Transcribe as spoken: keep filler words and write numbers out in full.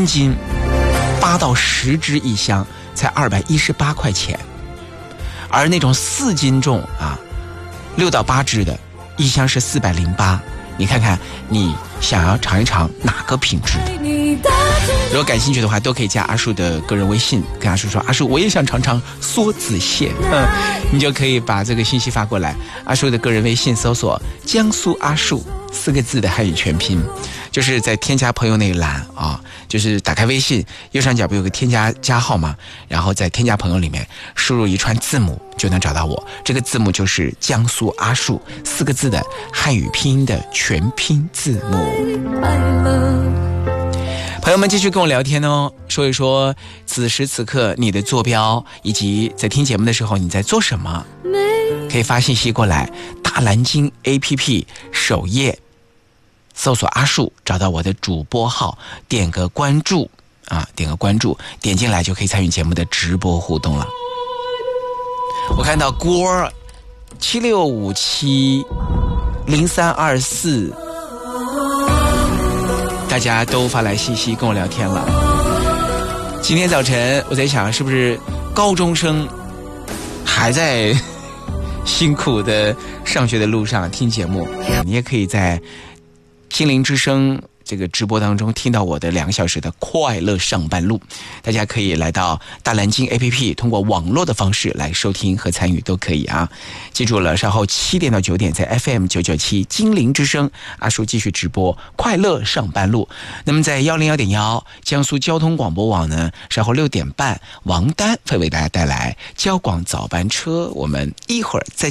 三斤，八到十只一箱，才二百一十八块钱。而那种四斤重啊，六到八只的，一箱是四百零八。你看看，你想要尝一尝哪个品质的？如果感兴趣的话，都可以加阿树的个人微信，跟阿树说：“阿树，我也想尝尝梭子蟹。”嗯，你就可以把这个信息发过来。阿树的个人微信搜索“江苏阿树”四个字的汉语全拼，就是在添加朋友那一栏啊，就是打开微信右上角不有个添加加号吗？然后在添加朋友里面输入一串字母就能找到我，这个字母就是江苏阿树四个字的汉语拼音的全拼字母。朋友们继续跟我聊天哦，说一说此时此刻你的坐标，以及在听节目的时候你在做什么，可以发信息过来。大蓝鲸 A P P 首页搜索阿树，找到我的主播号，点个关注啊，点个关注，点进来就可以参与节目的直播互动了。我看到郭七六五七零三二四，大家都发来信息跟我聊天了。今天早晨我在想，是不是高中生还在辛苦的上学的路上听节目？你也可以在心灵之声这个直播当中听到我的两个小时的快乐上班路。大家可以来到大蓝鲸 A P P， 通过网络的方式来收听和参与都可以啊。记住了，稍后七点到九点在 F M 九九七精灵之声，阿叔继续直播快乐上班路。那么在一零一点一江苏交通广播网呢，稍后六点半王丹会为大家带来交广早班车。我们一会儿再见。